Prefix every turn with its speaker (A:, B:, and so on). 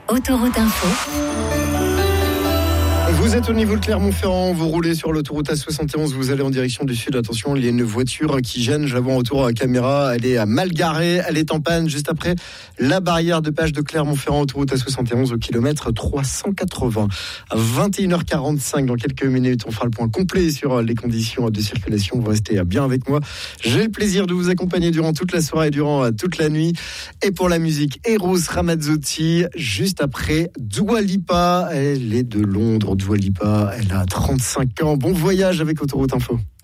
A: Autoroute Info.
B: Vous êtes au niveau de Clermont-Ferrand, vous roulez sur l'autoroute A71, vous allez en direction du sud. Attention, il y a une voiture qui gêne, je la vois en retour à la caméra, elle est mal garée, elle est en panne juste après la barrière de péage de Clermont-Ferrand, autoroute A71 au kilomètre 380. À 21h45, dans quelques minutes, on fera le point complet sur les conditions de circulation. Vous restez bien avec moi. J'ai le plaisir de vous accompagner durant toute la soirée, durant toute la nuit. Et pour la musique, Eros Ramazzotti, juste après Dua Lipa. Elle est de Londres, Dua Lipa, elle a 35 ans. Bon voyage avec Autoroute Info.